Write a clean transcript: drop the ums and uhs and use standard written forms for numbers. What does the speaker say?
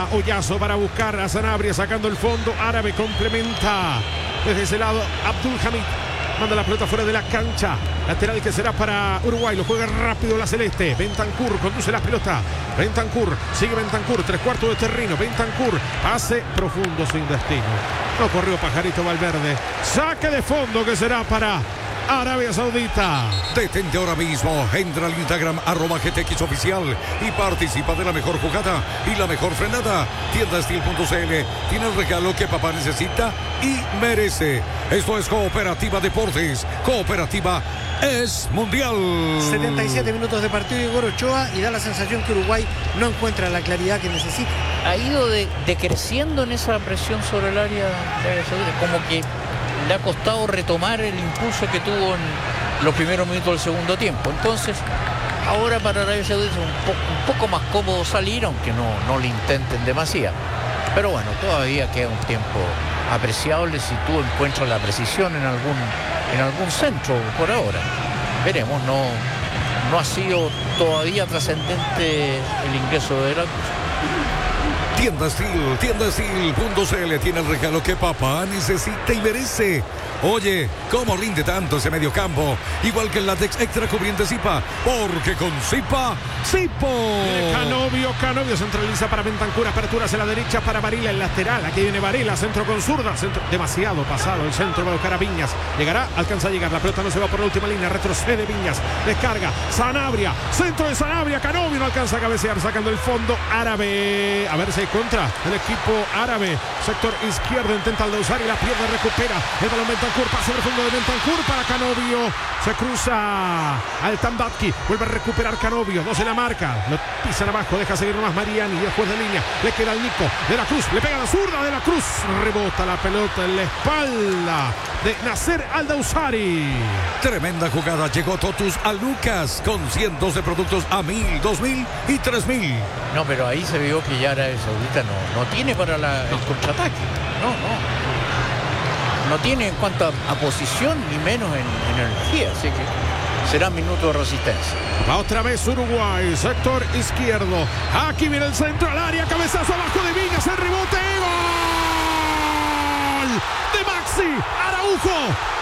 Oyazo para buscar a Sanabria sacando el fondo. Árabe complementa desde ese lado. Abdul Hamid manda la pelota fuera de la cancha. Lateral que será para Uruguay. Lo juega rápido la celeste. Bentancur conduce la pelota. Bentancur, sigue Bentancur. 3/4 de terreno. Bentancur, pase profundo sin destino. No corrió Pajarito Valverde. Saque de fondo que será para Arabia Saudita. Detente ahora mismo, entra al Instagram @GTX Oficial y participa de la mejor jugada y la mejor frenada. Tiendastil.cl tiene el regalo que papá necesita y merece. Esto es Cooperativa Deportes. Cooperativa es mundial. 77 minutos de partido de Igor Ochoa y da la sensación que Uruguay no encuentra la claridad que necesita. Ha ido decreciendo en esa presión sobre el área de Arabia Saudita, como que le ha costado retomar el impulso que tuvo en los primeros minutos del segundo tiempo. Entonces, ahora para Arabia Saudita es un poco más cómodo salir, aunque no le intenten demasiado. Pero bueno, todavía queda un tiempo apreciable si tú encuentras la precisión en algún centro por ahora. Veremos, no ha sido todavía trascendente el ingreso de la Tiendastil.cl tiene el regalo que papá necesita y merece. Oye, ¿cómo rinde tanto ese mediocampo? Igual que el látex extra cubriente Zipa, porque con Zipa, ¡Zipo! Canovio centraliza para Bentancur, apertura hacia la derecha para Varela, el lateral. Aquí viene Varela, centro con zurda, centro demasiado pasado, el centro va a buscar a Viñas. Llegará, alcanza a llegar, la pelota no se va por la última línea, retrocede Viñas, descarga, Sanabria, centro de Sanabria, Canovio no alcanza a cabecear, sacando el fondo, Árabe, a ver si hay contra el equipo árabe, sector izquierdo, intenta Aldausari, la pierde, recupera, el balón Bentancur, pasa el fondo de Bentancur para Canovio, se cruza al Tambatki, vuelve a recuperar Canovio, no se la marca, lo pisan abajo, deja seguir nomás Mariani y el juez de línea, le queda el Nico de la Cruz, le pega la zurda de la Cruz, rebota la pelota en la espalda de Nasser Aldausari. Tremenda jugada, llegó Totus a Lucas con cientos de productos a 1.000, 2.000 y 3.000. No, pero ahí se vio que ya Arabia Saudita no tiene para el contraataque. No tiene en cuanto a posición ni menos en energía, así que será minuto de resistencia. Va otra vez Uruguay, sector izquierdo. Aquí viene el centro al área, cabezazo abajo de Viñas, el rebote, ¡gol! De Maxi Araujo.